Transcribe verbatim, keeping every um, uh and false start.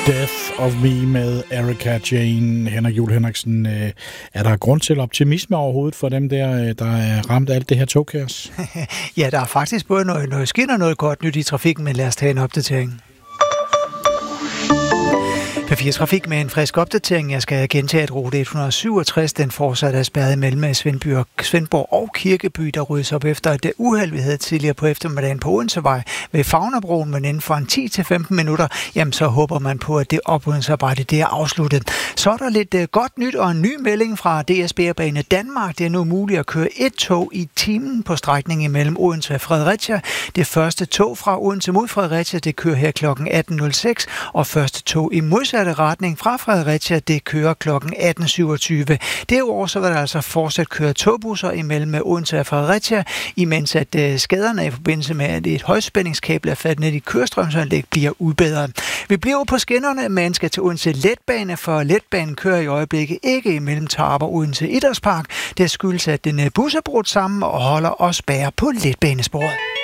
Death of Me med Erika Jane. Henrik Juhl Henriksen, øh, er der grund til optimisme overhovedet for dem der, der er ramt af alt det her togkaos? Ja, der er faktisk både noget, noget skinner noget godt nyt i trafikken, men lad os tage en opdatering. P fire Trafik med en frisk opdatering. Jeg skal gentage, at rute et hundrede syvogtres, den fortsat er spærret mellem Svendby og Svendborg og Kirkeby, der ryddes op efter det uheld, vi havde tidligere på eftermiddagen på Odensevej ved Fagnabroen, men inden for en ti til femten minutter, jamen så håber man på, at det oprydningsarbejde det er afsluttet. Så er der lidt uh, godt nyt og en ny melding fra D S B og Bane Danmark. Det er nu muligt at køre et tog i timen på strækningen mellem Odense og Fredericia. Det første tog fra Odense mod Fredericia, det kører her klokken atten nul seks, og første tog i modsat retning fra Fredericia, det kører klokken atten syvogtyve. Derudover så vil der altså fortsat køre togbusser imellem Odense og Fredericia, imens at uh, skaderne i forbindelse med, at et højspændingskabel er faldet ned i kørestrømsanlæg, bliver udbedret. Vi bliver på skinnerne, men skal til Odense Letbane, for letbanen kører i øjeblikket ikke imellem Tarp og Odense Idrætspark. Det skyldes, at den bus er brudt sammen og holder og spærrer på letbanesporet.